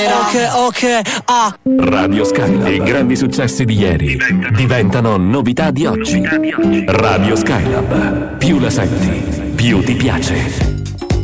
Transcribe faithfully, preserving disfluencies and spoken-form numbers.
Ok, ok, ah. Radio Skylab. I grandi successi di ieri diventano novità di oggi. Radio Skylab. Più la senti, più ti piace.